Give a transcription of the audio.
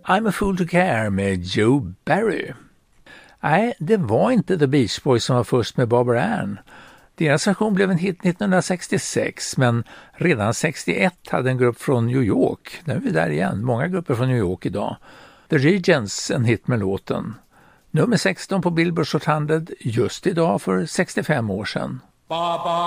I'm a Fool to Care med Joe Barry. Nej, det var inte The Beach Boys som var först med Barbara Ann. Deras version blev en hit 1966, men redan 61 hade en grupp från New York, nu är vi där igen, många grupper från New York idag, The Regents, en hit med låten. Nummer 16 på Billboard Hot 100 just idag för 65 år sedan.